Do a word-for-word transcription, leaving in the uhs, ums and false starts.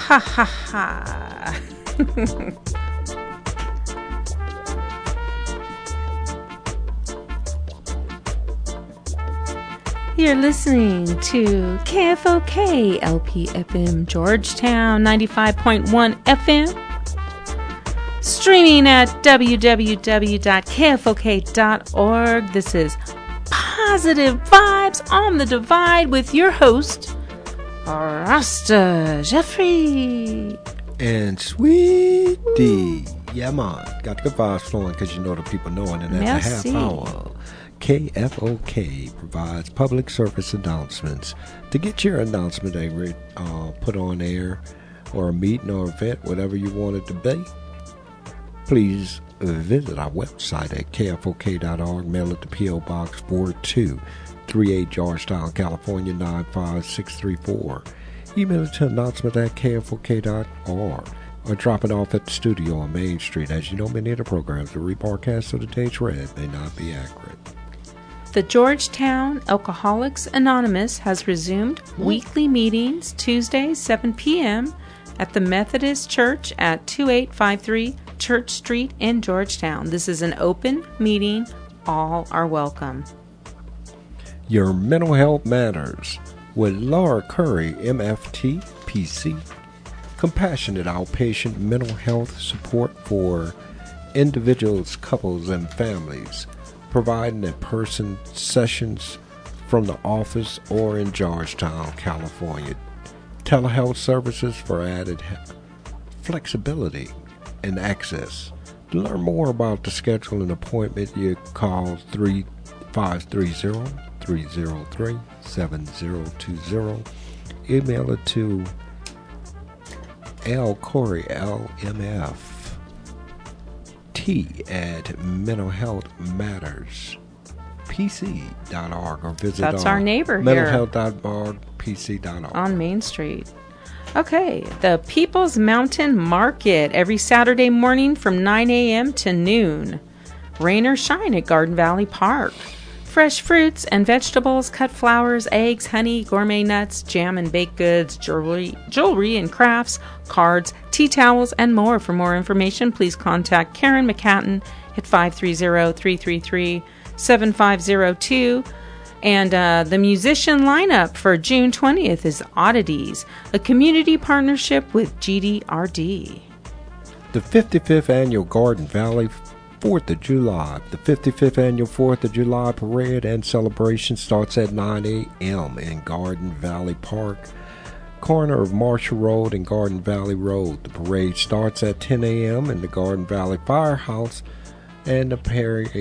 Ha ha ha. You're listening to K F O K L P F M Georgetown ninety-five point one F M. Streaming at w w w dot k f o k dot org. This is Positive Vibes on the Divide with your host, Rasta Jeffrey. And Sweet D. Yeah, man. Got the good vibes flowing because you know the people knowing, and that's Merci. a half hour. K F O K provides public service announcements. To get your announcement uh, put on air, or a meeting or event, whatever you want it to be, please visit our website at k f o k dot org. Mail it to P O Box four two three eight, Georgetown, California nine five six three four. Email it to announcement at k f o k dot org, or drop it off at the studio on Main Street. As you know, many of the programs are rebroadcast, so the dates read may not be accurate. The Georgetown Alcoholics Anonymous has resumed weekly meetings Tuesday, seven p.m. at the Methodist Church at twenty-eight fifty-three Church Street in Georgetown. This is an open meeting. All are welcome. Your Mental Health Matters with Laura Curry, M F T, P C. Compassionate outpatient mental health support for individuals, couples, and families. Providing in-person sessions from the office or in Georgetown, California. Telehealth services for added flexibility and access. To learn more about the schedule and appointment, you call three five three zero, three zero three, seven zero two zero. Email it to L Corey, L M F. at mental health matters p c dot org, or visit That's our neighbor mental here. health dot org p c dot org. On Main Street. Okay, the People's Mountain Market every Saturday morning from nine a.m. to noon. Rain or shine at Garden Valley Park. Fresh fruits and vegetables, cut flowers, eggs, honey, gourmet nuts, jam and baked goods, jewelry, jewelry and crafts, cards, tea towels, and more. For more information, please contact Karen McCatton at five three zero, three three three, seven five zero two. And uh, the musician lineup for June twentieth is Oddities, a community partnership with G D R D. The fifty-fifth Annual Garden Valley fourth of July. The fifty-fifth Annual fourth of July Parade and Celebration starts at nine a.m. in Garden Valley Park, corner of Marshall Road and Garden Valley Road. The parade starts at ten a.m. in the Garden Valley Firehouse, and the parade